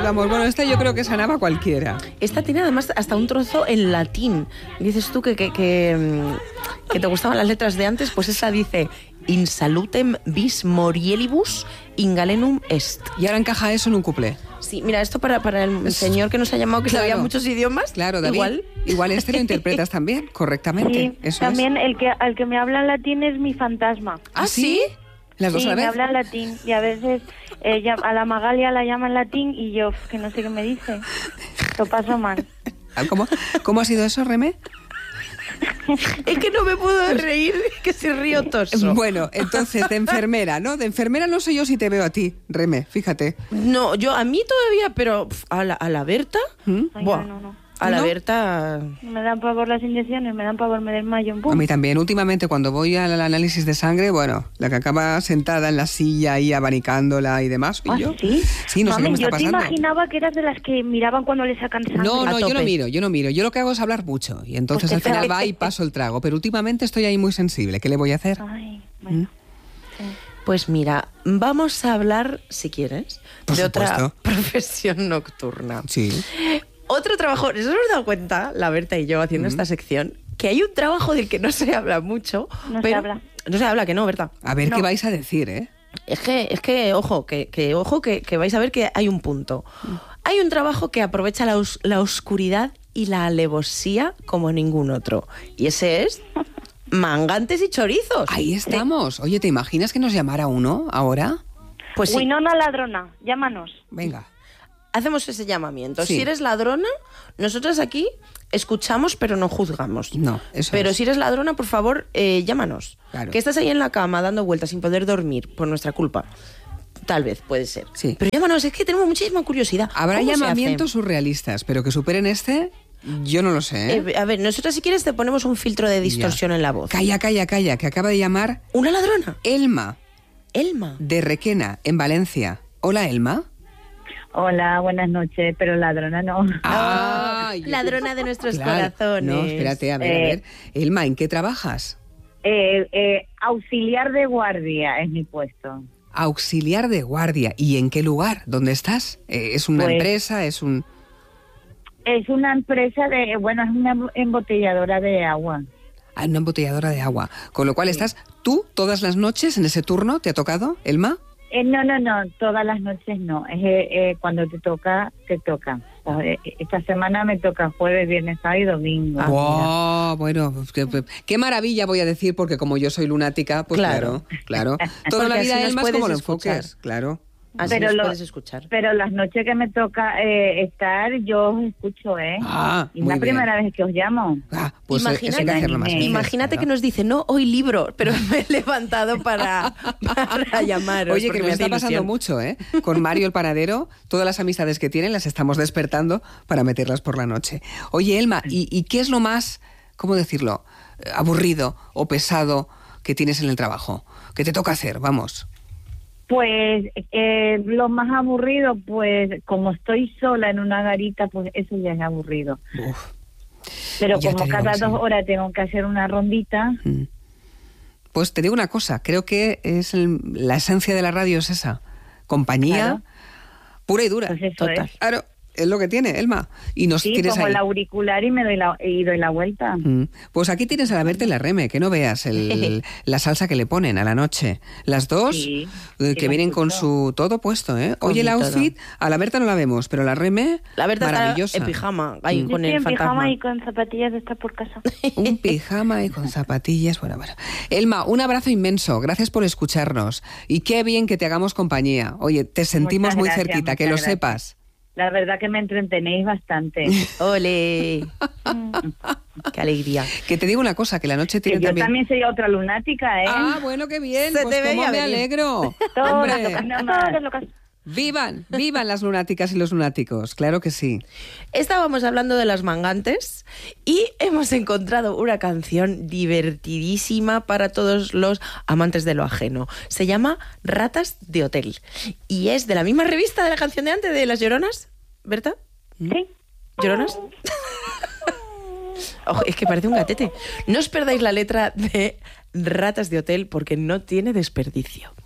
vamos, bueno, esta yo creo que sanaba cualquiera. Esta tiene además hasta un trozo en latín. Dices tú que te gustaban las letras de antes, pues esa dice: in salutem vis morielibus ingalenum est. Y ahora encaja eso en un cuplé. Sí, mira, esto para el señor que nos ha llamado, que sabía muchos idiomas. Claro, David. Igual este lo interpretas también correctamente. Sí, eso también es. el que me habla en latín es mi fantasma. ¿Ah, sí? ¿Las dos sí, a la vez? me habla en latín y a veces a la Magalia la llama en latín y yo que no sé qué me dice. Lo paso mal. ¿Cómo ha sido eso, Remé? Es que no me puedo reír, que se río toso. Bueno, entonces, de enfermera, ¿no? De enfermera no sé yo si te veo a ti, Remé, fíjate. No, a mí todavía, pero a la Berta... Ay, no. A la ¿No? Berta... Me dan pavor las inyecciones, me dan pavor, me desmayo. A mí también. Últimamente, cuando voy al análisis de sangre, bueno, la que acaba sentada en la silla ahí abanicándola y demás, ¿y yo? ¿Sí? Sí, no sé qué me está yo pasando. te imaginaba que eras de las que miraban cuando le sacan sangre. No, yo tope. no miro. Yo lo que hago es hablar mucho y entonces Pues al final va y paso el trago. Pero últimamente estoy ahí muy sensible. ¿Qué le voy a hacer? Ay, bueno. Pues mira, vamos a hablar, si quieres, Por de supuesto. otra profesión nocturna. Sí. Otro trabajo, nos hemos dado cuenta, la Berta y yo, haciendo esta sección, que hay un trabajo del que no se habla mucho. No pero se habla. No se habla, que no, Berta. A ver No. qué vais a decir, ¿eh? Es que ojo, que vais a ver que hay un punto. Hay un trabajo que aprovecha la oscuridad y la alevosía como ningún otro. Y ese es mangantes y chorizos. Ahí estamos. Oye, ¿te imaginas que nos llamara uno ahora? Pues sí. Winona Ladrona, llámanos. Venga. Hacemos ese llamamiento. Sí. Si eres ladrona, nosotros aquí escuchamos pero no juzgamos. No, eso Pero es. si eres ladrona, por favor, llámanos. Claro. Que estás ahí en la cama dando vueltas sin poder dormir por nuestra culpa. Tal vez, puede ser. Sí. Pero llámanos, es que tenemos muchísima curiosidad. Habrá ¿Cómo se llamamientos surrealistas, pero que superen este, yo no lo sé, ¿eh? hace? A ver, nosotros si quieres te ponemos un filtro de distorsión en la voz. Calla, que acaba de llamar ¿Una ladrona? Elma, Elma. de Requena, en Valencia. Hola, Elma. Hola, buenas noches, pero ladrona no. Ay, Ladrona de nuestros claro. corazones. No, espérate, a ver. Elma, ¿en qué trabajas? Auxiliar de guardia es mi puesto. Auxiliar de guardia. ¿Y en qué lugar? ¿Dónde estás? ¿Es una Pues- empresa? ¿Es un...? Es una empresa es una embotelladora de agua. Ah, una embotelladora de agua. Con lo cual estás tú todas las noches en ese turno. ¿Te ha tocado, Elma? No, todas las noches no. Cuando te toca, te toca. Esta semana me toca jueves, viernes, sábado y domingo. Wow, bueno, qué maravilla voy a decir, porque como yo soy lunática, pues claro. Toda Porque la vida, así nos Elma, es puedes como lo escuchar. enfoques, claro. Así Pero nos lo- puedes escuchar. Pero las noches que me toca estar, yo os escucho, ¿eh? Ah, y es muy la bien. primera vez que os llamo. Ah, pues Imagínate- eso hay que hacerlo más veces, Imagínate claro. que nos dice, no, hoy libro, pero me he levantado para llamaros. Oye, que porque me me está hace pasando ilusión. mucho, ¿eh? Con Mario el panadero, todas las amistades que tienen las estamos despertando para meterlas por la noche. Oye, Elma, ¿y qué es lo más, cómo decirlo, aburrido o pesado que tienes en el trabajo? ¿Qué te toca hacer? Vamos. Pues lo más aburrido, pues como estoy sola en una garita, pues eso ya es aburrido. Uf. Pero Ya te como digo cada que sí. 2 horas tengo que hacer una rondita, Pues te digo una cosa, creo que es la esencia de la radio es esa. Compañía Claro. pura y dura. pues eso Total. es. Claro, es lo que tiene, Elma. Y nos Sí, tienes pongo ahí. el auricular y doy la vuelta. Pues aquí tienes a la Berta y la Reme, que no veas la salsa que le ponen a la noche. Las dos, Sí, que sí, vienen lo con escucho. su todo puesto, ¿eh? Con Oye, el mi todo. outfit, a la Berta no la vemos, pero la Reme, La verdad está maravillosa. en pijama, ahí Yo con estoy el en fantasma. pijama y con zapatillas de estar por casa. Un pijama y con zapatillas. Bueno. Elma, un abrazo inmenso. Gracias por escucharnos. Y qué bien que te hagamos compañía. Oye, te sentimos Muchas muy gracias, cerquita, que muchas lo gracias. sepas. La verdad que me entretenéis bastante. ¡Ole! ¡Qué alegría! Que te digo una cosa, que la noche Que tiene yo también... también soy otra lunática, ¿eh? Ah, bueno, qué bien. Se Pues te cómo veía me venir. alegro. Todas Hombre. locas, no más. Todas locas. Vivan las lunáticas y los lunáticos, claro que sí. Estábamos hablando de las mangantes y hemos encontrado una canción divertidísima para todos los amantes de lo ajeno. Se llama Ratas de Hotel y es de la misma revista de la canción de antes, de Las Lloronas, ¿Berta? Sí. ¿Lloronas? Ojo, es que parece un gatete. No os perdáis la letra de Ratas de Hotel porque no tiene desperdicio.